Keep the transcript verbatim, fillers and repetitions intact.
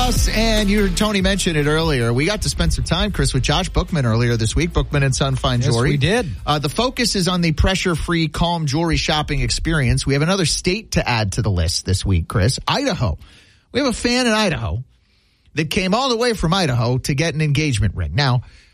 Ross, and you heard Tony mention it earlier. We got to spend some time, Chris, with Josh Bookman earlier this week. Bookman and Son Fine yes, Jewelry. we did. Uh, the focus is on the pressure-free, calm jewelry shopping experience. We have another state to add to the list this week, Chris. Idaho. We have a fan in Idaho that came all the way from Idaho to get an engagement ring. Now,